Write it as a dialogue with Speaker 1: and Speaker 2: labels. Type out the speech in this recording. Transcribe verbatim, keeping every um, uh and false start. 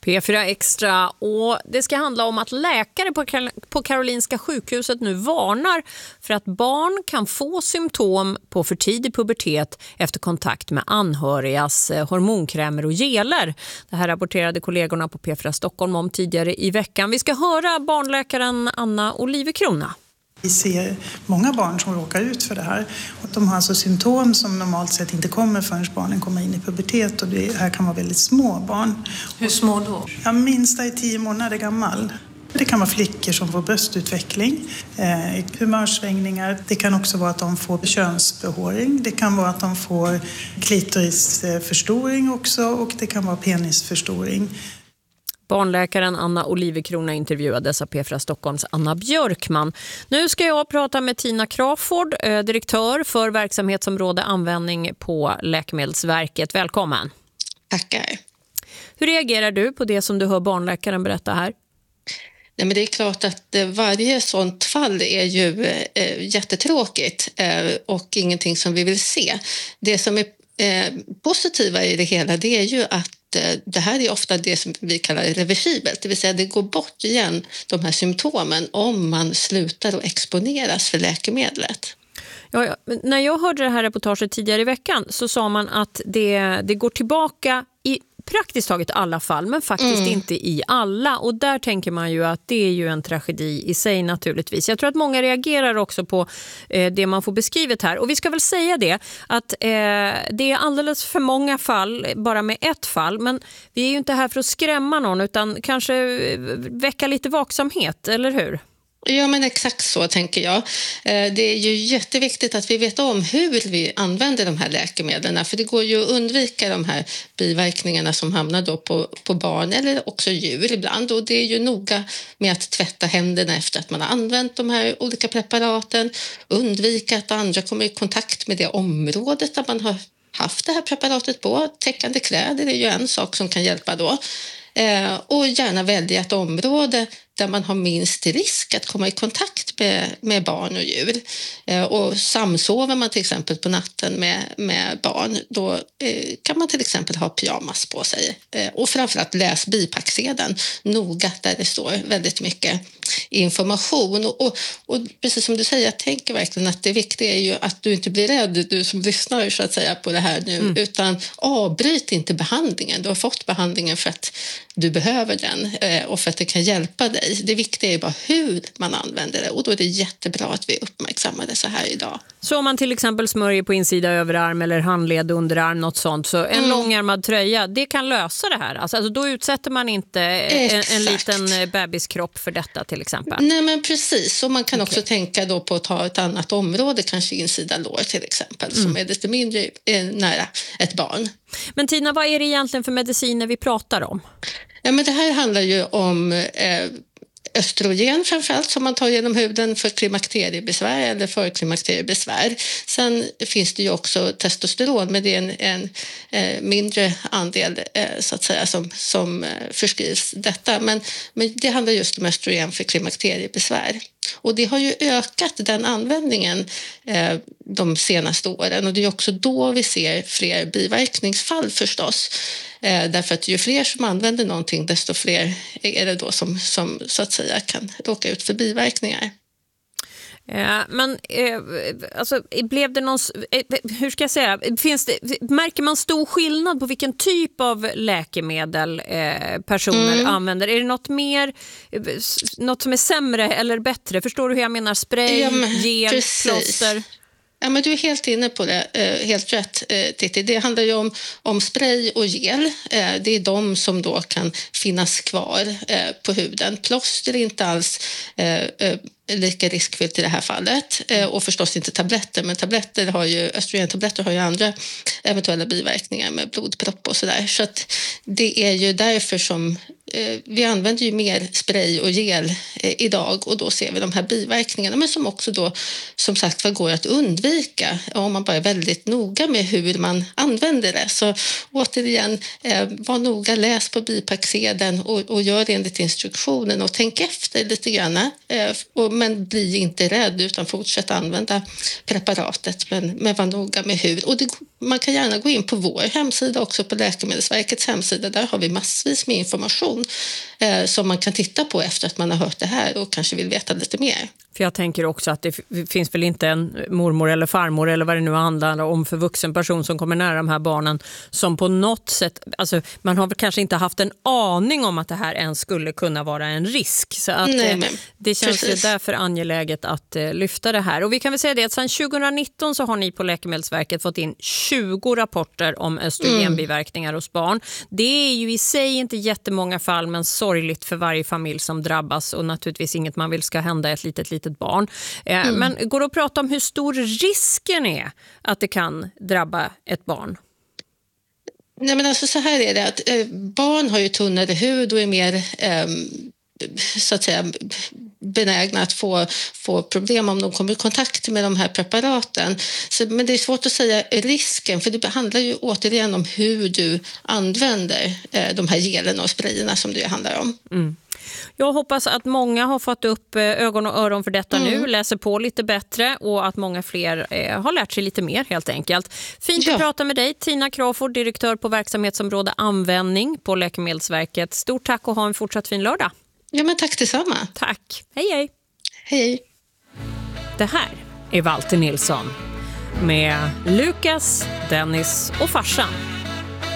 Speaker 1: P fyra Extra, och det ska handla om att läkare på, Kar- på Karolinska sjukhuset nu varnar för att barn kan få symptom på för tidig pubertet efter kontakt med anhörigas eh, hormonkrämer och geler. Det här rapporterade kollegorna på P fyra Stockholm om tidigare i veckan. Vi ska höra barnläkaren Anna Olivekrona.
Speaker 2: Vi ser många barn som råkar ut för det här. Och de har alltså symptom som normalt sett inte kommer förrän barnen kommer in i pubertet. Och det här kan vara väldigt små barn.
Speaker 3: Hur små då?
Speaker 2: Ja, minsta är tio månader gammal. Det kan vara flickor som får bröstutveckling, eh, humörsvängningar. Det kan också vara att de får könsbehåring. Det kan vara att de får klitorisförstoring också, och det kan vara penisförstoring.
Speaker 1: Barnläkaren Anna Olivekrona intervjuades av P fyra Stockholms Anna Björkman. Nu ska jag prata med Tina Crawford, direktör för verksamhetsområde användning på Läkemedelsverket. Välkommen.
Speaker 4: Tackar.
Speaker 1: Hur reagerar du på det som du hör barnläkaren berätta här?
Speaker 4: Nej, men det är klart att varje sånt fall är ju eh, jättetråkigt eh, och ingenting som vi vill se. Det som är eh, positiva i det hela, det är ju att det här är ofta det som vi kallar reversibelt, det vill säga det går bort igen, de här symptomen, om man slutar att exponeras för läkemedlet.
Speaker 1: Ja, ja. När jag hörde det här reportaget tidigare i veckan så sa man att det, det går tillbaka i praktiskt taget alla fall, men faktiskt mm. inte i alla. Och där tänker man ju att det är ju en tragedi i sig naturligtvis. Jag tror att många reagerar också på eh, det man får beskrivet här. Och vi ska väl säga det, att eh, det är alldeles för många fall, bara med ett fall. Men vi är ju inte här för att skrämma någon, utan kanske väcka lite vaksamhet, eller hur?
Speaker 4: Ja, men exakt så tänker jag. Det är ju jätteviktigt att vi vet om hur vi använder de här läkemedlen, för det går ju att undvika de här biverkningarna som hamnar då på, på barn eller också djur ibland, och det är ju noga med att tvätta händerna efter att man har använt de här olika preparaten, undvika att andra kommer i kontakt med det området där man har haft det här preparatet på. Täckande kläder är ju en sak som kan hjälpa då. Eh, och gärna välja ett område där man har minst risk att komma i kontakt med, med barn och djur. Eh, och samsover man till exempel på natten med, med barn, då eh, kan man till exempel ha pyjamas på sig. Eh, och framförallt läs bipacksedeln noga, där det står väldigt mycket information. Och, och, och precis som du säger, jag tänker verkligen att det viktiga är ju att du inte blir rädd, du som lyssnar så att säga på det här nu, mm. utan avbryt inte behandlingen. Du har fått behandlingen för att du behöver den eh, och för att det kan hjälpa dig. Det viktiga är bara hur man använder det, och då är det jättebra att vi uppmärksammar det så här idag.
Speaker 1: Så om man till exempel smörjer på insida överarm eller handled, underarm, något sånt, så en mm. långärmad tröja, det kan lösa det här. Alltså, alltså då utsätter man inte en, en liten bebiskropp för detta till exempel.
Speaker 4: Nej, men precis. Och man kan okay. också tänka då på att ta ett annat område, kanske insida lår till exempel, mm. som är lite mindre eh, nära ett barn.
Speaker 1: Men Tina, vad är det egentligen för mediciner vi pratar om?
Speaker 4: Ja, men det här handlar ju om eh, östrogen framförallt, som man tar genom huden för klimakteriebesvär eller för klimakteriebesvär. Sen finns det ju också testosteron, men det är en, en eh, mindre andel eh, så att säga som, som eh, förskrivs detta. Men, men det handlar just om östrogen för klimakteriebesvär. Och det har ju ökat den användningen eh, de senaste åren, och det är också då vi ser fler biverkningsfall förstås. Eh, därför att ju fler som använder någonting, desto fler är det då som, som så att säga kan råka ut för biverkningar.
Speaker 1: Ja, men eh, alltså, blev det någon, eh, hur ska jag säga, finns det, märker man stor skillnad på vilken typ av läkemedel eh, personer mm. använder? Är det något mer, något som är sämre eller bättre? Förstår du hur jag menar? Spray, ja, gel, plåster?
Speaker 4: Ja, men du är helt inne på det, eh, helt rätt eh, Titti. Det handlar ju om, om spray och gel. Eh, det är de som då kan finnas kvar eh, på huden. Plåster är inte alls eh, eh, lika riskfyllt i det här fallet. Eh, och förstås inte tabletter, men tabletter har ju, östrogentabletter har ju andra eventuella biverkningar med blodpropp och sådär. Så att det är ju därför som eh, vi använder ju mer spray och gel eh, idag och då ser vi de här biverkningarna, men som också då som sagt vad går att undvika om man bara är väldigt noga med hur man använder det. Så återigen, eh, var noga, läs på bipacksedeln och, och gör det enligt instruktionen och tänk efter lite grann. Eh, och, men bli inte rädd utan fortsätt använda preparatet, men, men var noga med hur. Och det, man kan gärna gå in på vår hemsida också, på Läkemedelsverkets hemsida. Där har vi massvis med information eh, som man kan titta på efter att man har hört det här och kanske vill veta lite mer.
Speaker 1: För jag tänker också att det f- finns väl inte en mormor eller farmor eller vad det nu handlar om för vuxen person som kommer nära de här barnen som på något sätt, alltså man har väl kanske inte haft en aning om att det här ens skulle kunna vara en risk. Så att
Speaker 4: Nej,
Speaker 1: eh,
Speaker 4: men,
Speaker 1: det känns
Speaker 4: precis.
Speaker 1: därför angeläget att eh, lyfta det här. Och vi kan väl säga det att sedan tjugonitton så har ni på Läkemedelsverket fått in tjugo rapporter om östrogenbiverkningar hos barn. Det är ju i sig inte jättemånga fall, men sorgligt för varje familj som drabbas och naturligtvis inget man vill ska hända ett litet litet barn. Mm. Men går det att prata om hur stor risken är att det kan drabba ett barn?
Speaker 4: Nej, men alltså så här är det att eh, barn har ju tunnare hud och är mer eh, så att säga benägna att få, få problem om de kommer i kontakt med de här preparaten. Så, men det är svårt att säga risken, för det handlar ju återigen om hur du använder eh, de här gelen och sprayerna som det handlar om. Mm.
Speaker 1: Jag hoppas att många har fått upp ögon och öron för detta mm. nu, läser på lite bättre och att många fler eh, har lärt sig lite mer helt enkelt. Fint ja. att prata med dig, Tina Crawford, direktör på verksamhetsområde användning på Läkemedelsverket. Stort tack och ha en fortsatt fin lördag.
Speaker 4: Ja, men tack detsamma.
Speaker 1: Tack. Hej hej.
Speaker 4: Hej.
Speaker 1: Det här är Walter Nilsson med Lukas, Dennis och farsan.